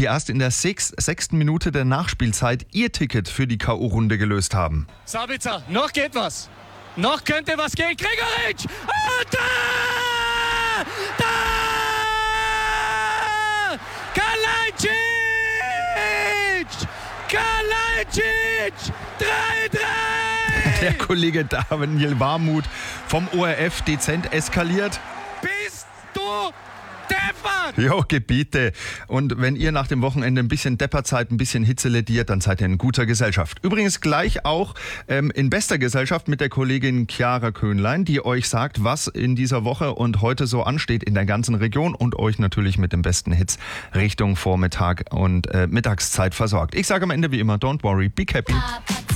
die erst in der sechsten Minute der Nachspielzeit ihr Ticket für die K.O.-Runde gelöst haben. Sabitzer, noch geht was. Noch könnte was gehen. Gregoritsch! Und da! Da! Kalajdzic! Kalajdzic! 3-3! Der Kollege Daniel Warmuth vom ORF dezent eskaliert. Bist du deppert? Jo, Gebiete. Und wenn ihr nach dem Wochenende ein bisschen deppert seid, ein bisschen Hitze lädiert, dann seid ihr in guter Gesellschaft. Übrigens gleich auch in bester Gesellschaft mit der Kollegin Chiara Köhnlein, die euch sagt, was in dieser Woche und heute so ansteht in der ganzen Region und euch natürlich mit den besten Hits Richtung Vormittag und Mittagszeit versorgt. Ich sage am Ende wie immer, don't worry, be happy.